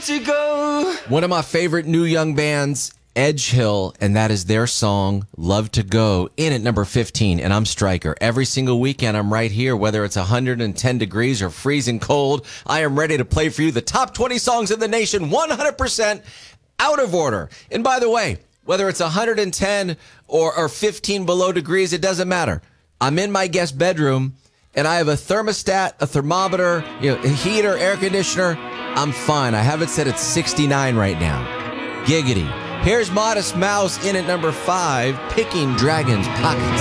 to go. One of my favorite new young bands, Edge Hill, and that is their song, Love to Go, in at number 15. And I'm Stryker. Every single weekend, I'm right here, whether it's 110 degrees or freezing cold. I am ready to play for you the top 20 songs in the nation, 100% out of order. And by the way, whether it's 110 or 15 below degrees, it doesn't matter. I'm in my guest bedroom, and I have a thermostat, a thermometer, a heater, air conditioner. I'm fine. I have it set at 69 right now. Giggity. Here's Modest Mouse in at number 5, Picking Dragon's Pockets.